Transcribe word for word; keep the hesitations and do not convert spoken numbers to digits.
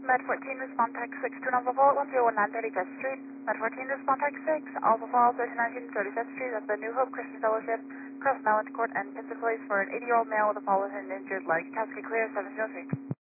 Med fourteen, respond text six to Nova Vault, one zero one nine thirty-fifth Street. Med fourteen, respond text six, Alpha Fall, thirteen nineteen thirty-fifth Street at the New Hope Christian Fellowship, Cross Mellon Court, and Pinson Place for an eighty-year-old male with a fall with an injured leg. Cascade clear, seven zero three.